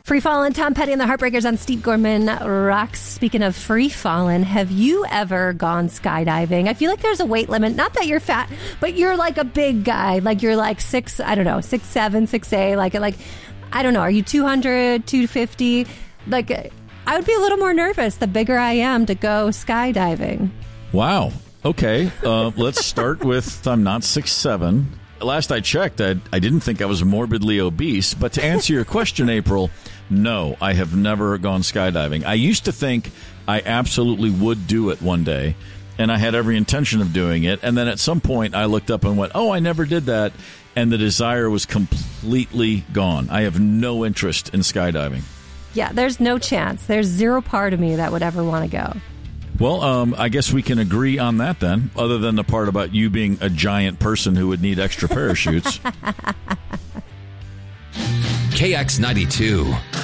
Free Fallin', Tom Petty and the Heartbreakers on Steve Gorman Rocks. Speaking of free falling, have you ever gone skydiving? I feel like there's a weight limit. Not that you're fat, but you're like a big guy. Like you're like 6'7", 6'8", like I don't know. Are you 200, 250? Like I would be a little more nervous the bigger I am to go skydiving. Wow. Okay. Let's start with I'm not 6'7". Last I checked, I didn't think I was morbidly obese. But to answer your question, April, no, I have never gone skydiving. I used to think I absolutely would do it one day, and I had every intention of doing it. And then at some point, I looked up and went, oh, I never did that. And the desire was completely gone. I have no interest in skydiving. Yeah, there's no chance. There's zero part of me that would ever want to go. Well, I guess we can agree on that then, other than the part about you being a giant person who would need extra parachutes. KX92.